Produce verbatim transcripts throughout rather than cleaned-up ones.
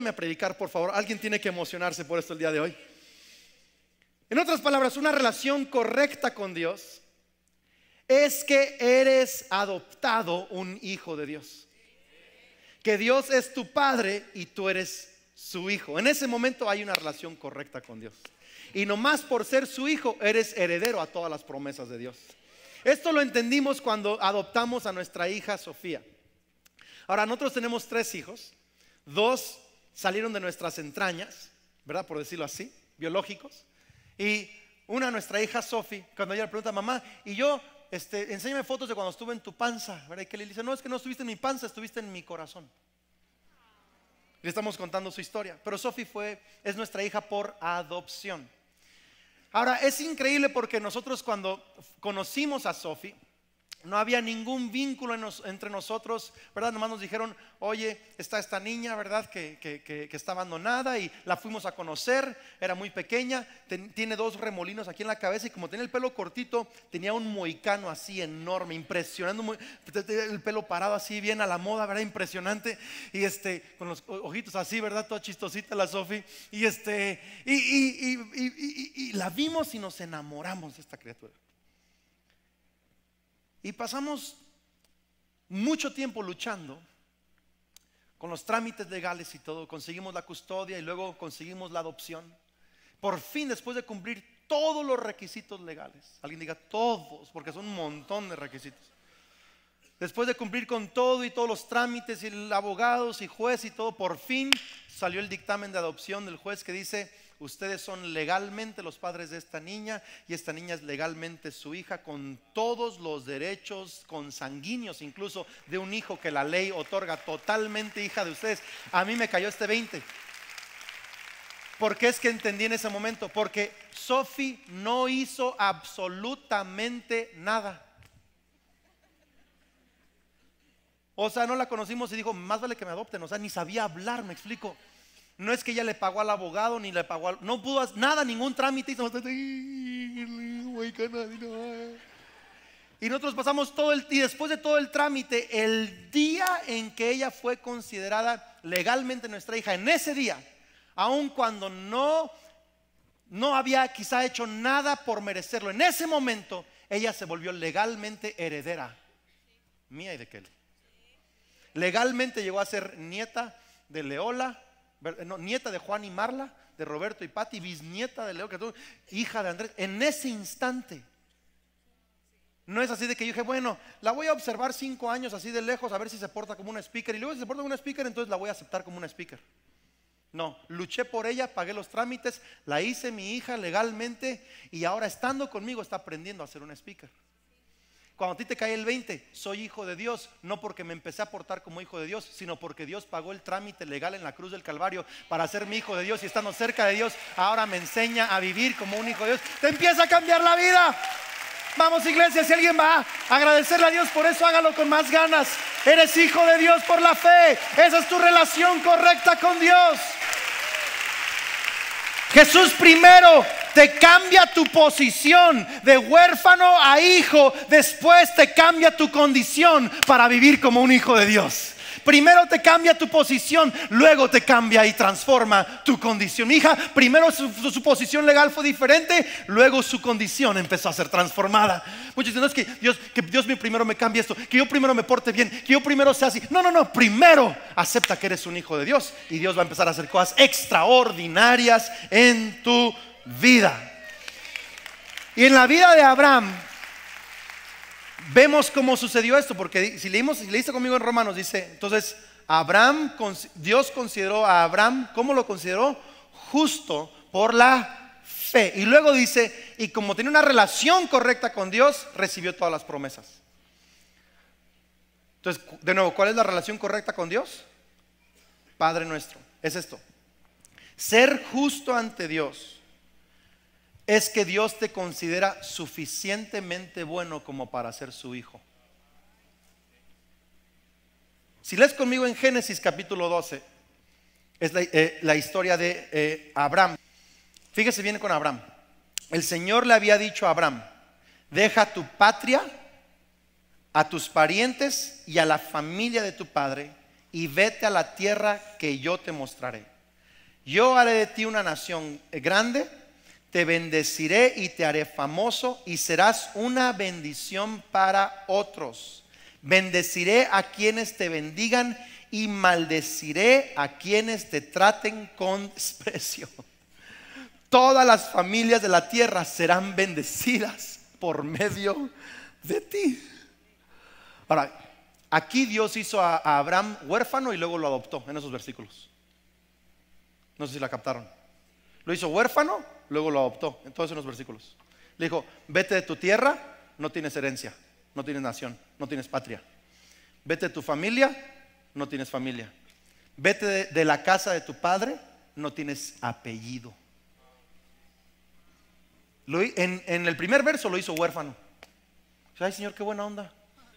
A predicar, por favor. Alguien tiene que emocionarse por esto el día de hoy. En otras palabras, una relación correcta con Dios es que eres adoptado un hijo de Dios, que Dios es tu padre y tú eres su hijo. En ese momento hay una relación correcta con Dios, y nomás por ser su hijo eres heredero a todas las promesas de Dios. Esto lo entendimos cuando adoptamos a nuestra hija Sofía. Ahora, nosotros tenemos tres hijos. Dos salieron de nuestras entrañas, ¿verdad? Por decirlo así, biológicos. Y una, nuestra hija Sophie, cuando ella le pregunta, mamá, y yo, este, enséñame fotos de cuando estuve en tu panza, ¿verdad? Y que le dice, no, es que no estuviste en mi panza, estuviste en mi corazón. Le estamos contando su historia. Pero Sophie fue, es nuestra hija por adopción. Ahora, es increíble porque nosotros cuando conocimos a Sophie, no había ningún vínculo en nos, entre nosotros, ¿verdad? Nomás nos dijeron, oye, está esta niña, ¿verdad? Que, que, que, que está abandonada, y la fuimos a conocer. Era muy pequeña, ten, tiene dos remolinos aquí en la cabeza, y como tenía el pelo cortito, tenía un mohicano así enorme, impresionante, muy, el pelo parado así bien a la moda, ¿verdad? Impresionante. Y este, con los ojitos así, ¿verdad? Toda chistosita la Sophie. Y este, y, y, y, y, y, y la vimos y nos enamoramos de esta criatura. Y pasamos mucho tiempo luchando con los trámites legales y todo. Conseguimos la custodia y luego conseguimos la adopción. Por fin, después de cumplir todos los requisitos legales, alguien diga todos, porque son un montón de requisitos. Después de cumplir con todo y todos los trámites y el abogados y juez y todo, por fin salió el dictamen de adopción del juez que dice: ustedes son legalmente los padres de esta niña, y esta niña es legalmente su hija, con todos los derechos consanguíneos incluso de un hijo que la ley otorga, totalmente hija de ustedes. A mí me cayó este veinte. ¿Por qué es que entendí en ese momento? Porque Sophie no hizo absolutamente nada. O sea, no la conocimos y dijo, más vale que me adopten. O sea, ni sabía hablar, me explico. No es que ella le pagó al abogado, ni le pagó al, no pudo hacer nada, ningún trámite. Y nosotros pasamos todo el, y después de todo el trámite, el día en que ella fue considerada legalmente nuestra hija, en ese día, aun cuando no, no había quizá hecho nada por merecerlo, en ese momento ella se volvió legalmente heredera mía y de Kelly. Legalmente llegó a ser nieta de Leola, no, nieta de Juan y Marla, de Roberto y Pati, bisnieta de Leo, hija de Andrés. En ese instante. No es así de que yo dije, bueno, la voy a observar cinco años así de lejos a ver si se porta como una speaker, y luego si se porta como una speaker, entonces la voy a aceptar como una speaker. No, luché por ella, pagué los trámites, la hice mi hija legalmente, y ahora estando conmigo está aprendiendo a ser una speaker. Cuando a ti te cae el veinte, soy hijo de Dios, no porque me empecé a portar como hijo de Dios, sino porque Dios pagó el trámite legal en la cruz del Calvario para ser mi hijo de Dios, y estando cerca de Dios, ahora me enseña a vivir como un hijo de Dios. Te empieza a cambiar la vida. Vamos, iglesia, si alguien va a agradecerle a Dios por eso, hágalo con más ganas. Eres hijo de Dios por la fe. Esa es tu relación correcta con Dios. Jesús primero te cambia tu posición de huérfano a hijo, después te cambia tu condición para vivir como un hijo de Dios. Primero te cambia tu posición, luego te cambia y transforma tu condición. Mi hija, primero su, su, su posición legal fue diferente, luego su condición empezó a ser transformada. Muchos dicen, no, es que Dios, que Dios primero me cambie esto, que yo primero me porte bien, que yo primero sea así. No, no, no, primero acepta que eres un hijo de Dios, y Dios va a empezar a hacer cosas extraordinarias en tu vida. Y en la vida de Abraham vemos cómo sucedió esto, porque si leímos, si leíste conmigo en Romanos, dice, entonces Abraham, Dios consideró a Abraham, ¿cómo lo consideró? Justo por la fe. Y luego dice, y como tenía una relación correcta con Dios, recibió todas las promesas. Entonces, de nuevo, ¿cuál es la relación correcta con Dios? Padre nuestro, es esto: ser justo ante Dios es que Dios te considera suficientemente bueno como para ser su hijo. Si lees conmigo en Génesis capítulo doce, es la, eh, la historia de eh, Abraham. Fíjese bien con Abraham. El Señor le había dicho a Abraham: deja tu patria, a tus parientes y a la familia de tu padre, y vete a la tierra que yo te mostraré. Yo haré de ti una nación grande, te bendeciré y te haré famoso y serás una bendición para otros. Bendeciré a quienes te bendigan y maldeciré a quienes te traten con desprecio. Todas las familias de la tierra serán bendecidas por medio de ti. Ahora, aquí Dios hizo a, a Abraham huérfano y luego lo adoptó en esos versículos. No sé si la captaron. Lo hizo huérfano, luego lo adoptó. Entonces en los versículos le dijo: vete de tu tierra, no tienes herencia, no tienes nación, no tienes patria. Vete de tu familia, no tienes familia. Vete de, de la casa de tu padre, no tienes apellido. Lo, en, en el primer verso lo hizo huérfano. Ay, Señor, qué buena onda.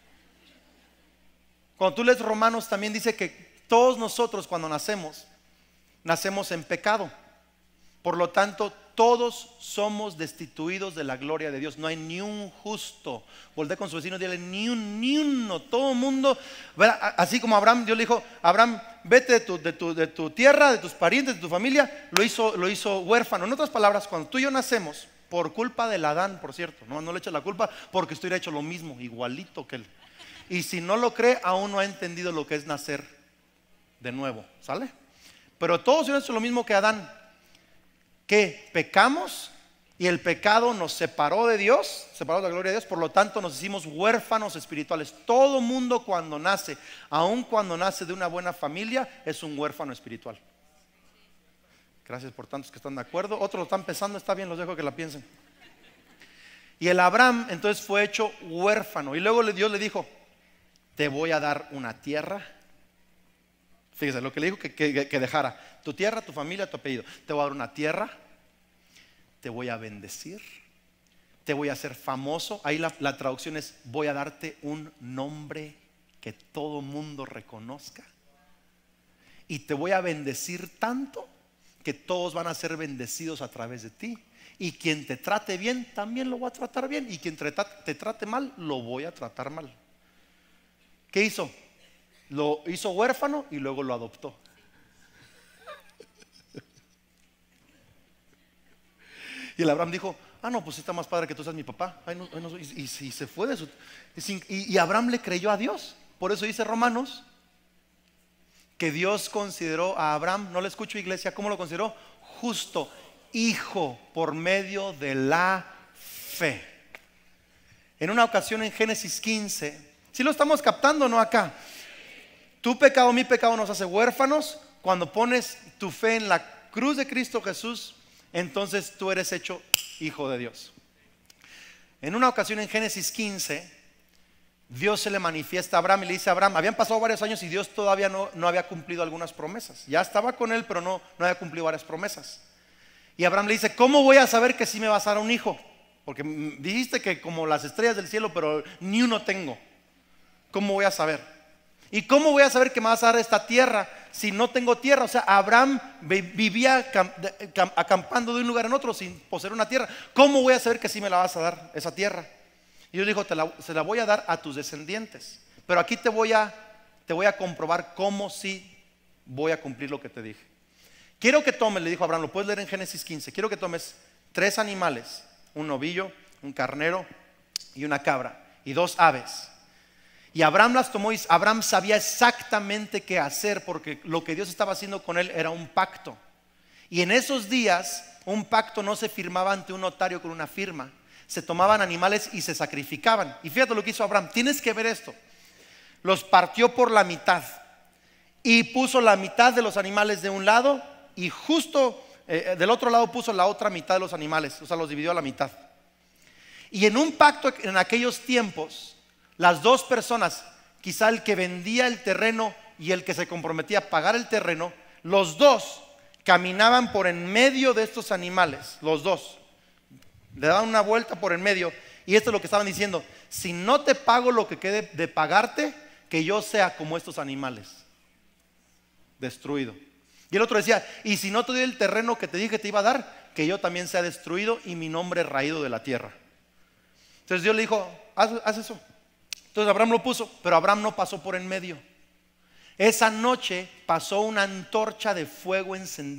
Cuando tú lees Romanos también dice que todos nosotros cuando nacemos, nacemos en pecado. Por lo tanto, todos somos destituidos de la gloria de Dios. No hay ni un justo. Voltea con su vecino y dile: ni un, ni uno. Todo el mundo, ¿verdad? Así como Abraham, Dios le dijo: Abraham, vete de tu, de, tu, de tu tierra, de tus parientes, de tu familia. Lo hizo, lo hizo huérfano. En otras palabras, cuando tú y yo nacemos, por culpa del Adán, por cierto, no, no le eches la culpa, porque estoy hecho lo mismo, igualito que él. Y si no lo cree, aún no ha entendido lo que es nacer de nuevo. ¿Sale? Pero todos hemos hecho lo mismo que Adán. Que pecamos y el pecado nos separó de Dios, separó de la gloria de Dios. Por lo tanto nos hicimos huérfanos espirituales. Todo mundo cuando nace, aun cuando nace de una buena familia, es un huérfano espiritual. Gracias por tantos que están de acuerdo. Otros lo están pensando, está bien, los dejo que la piensen. Y el Abraham entonces fue hecho huérfano. Y luego Dios le dijo: te voy a dar una tierra. Fíjese lo que le dijo que, que, que dejara: tu tierra, tu familia, tu apellido. Te voy a dar una tierra, te voy a bendecir, te voy a hacer famoso. Ahí la, la traducción es: voy a darte un nombre que todo mundo reconozca. Y te voy a bendecir tanto que todos van a ser bendecidos a través de ti. Y quien te trate bien, también lo voy a tratar bien. Y quien te, te trate mal, lo voy a tratar mal. ¿Qué hizo? Lo hizo huérfano y luego lo adoptó. Y el Abraham dijo: ah, no, pues está más padre que tú seas mi papá. Ay, no, ay, no, y, y, y se fue de su, y, y Abraham le creyó a Dios. Por eso dice Romanos que Dios consideró a Abraham, no le escucho, iglesia, ¿cómo lo consideró? Justo, hijo por medio de la fe. En una ocasión en Génesis quince, si lo estamos captando, ¿no? Acá, tu pecado, mi pecado nos hace huérfanos. Cuando pones tu fe en la cruz de Cristo Jesús, entonces tú eres hecho hijo de Dios. En una ocasión en Génesis quince, Dios se le manifiesta a Abraham y le dice a Abraham: habían pasado varios años y Dios todavía no, no había cumplido algunas promesas. Ya estaba con él, pero no, no había cumplido varias promesas. Y Abraham le dice: ¿cómo voy a saber que sí me vas a dar un hijo? Porque dijiste que como las estrellas del cielo, pero ni uno tengo. ¿Cómo voy a saber? ¿Y cómo voy a saber que me vas a dar esta tierra si no tengo tierra? O sea, Abraham vivía acampando de un lugar en otro sin poseer una tierra. ¿Cómo voy a saber que sí me la vas a dar esa tierra? Y Dios dijo: te la, se la voy a dar a tus descendientes. Pero aquí te voy a, te voy a comprobar cómo sí voy a cumplir lo que te dije. Quiero que tomes, le dijo Abraham, lo puedes leer en Génesis quince. Quiero que tomes tres animales: un novillo, un carnero y una cabra, y dos aves. Y Abraham las tomó y Abraham sabía exactamente qué hacer, porque lo que Dios estaba haciendo con él era un pacto. Y en esos días un pacto no se firmaba ante un notario con una firma. Se tomaban animales y se sacrificaban. Y fíjate lo que hizo Abraham. Tienes que ver esto. Los partió por la mitad y puso la mitad de los animales de un lado, y justo eh, del otro lado puso la otra mitad de los animales. O sea, los dividió a la mitad. Y en un pacto en aquellos tiempos, las dos personas, quizá el que vendía el terreno y el que se comprometía a pagar el terreno, los dos caminaban por en medio de estos animales. Los dos le daban una vuelta por en medio. Y esto es lo que estaban diciendo: si no te pago lo que quede de pagarte, que yo sea como estos animales, destruido. Y el otro decía: y si no te doy el terreno que te dije que te iba a dar, que yo también sea destruido y mi nombre raído de la tierra. Entonces Dios le dijo: haz, haz eso. Entonces Abraham lo puso, pero Abraham no pasó por en medio. Esa noche pasó una antorcha de fuego encendida